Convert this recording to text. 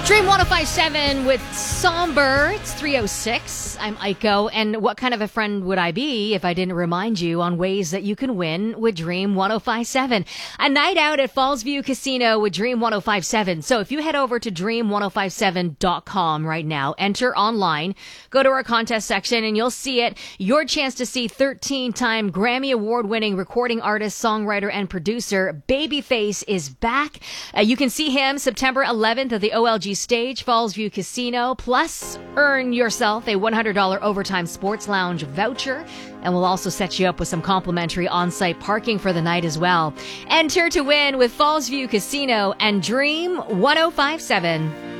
Dream 1057 with Somber. It's 3:06. I'm Aiko, and what kind of a friend would I be if I didn't remind you on ways that you can win with Dream 1057? A night out at Fallsview Casino with Dream 1057. So if you head over to dream1057.com right now, enter online, go to our contest section, and you'll see it. Your chance to see 13-time Grammy Award-winning recording artist, songwriter, and producer Babyface is back. You can see him September 11th at the OLG stage, Fallsview Casino. Plus, earn yourself a $100 Overtime Sports Lounge voucher, and we'll also set you up with some complimentary on-site parking for the night as well. Enter to win with Fallsview Casino and Dream 1057.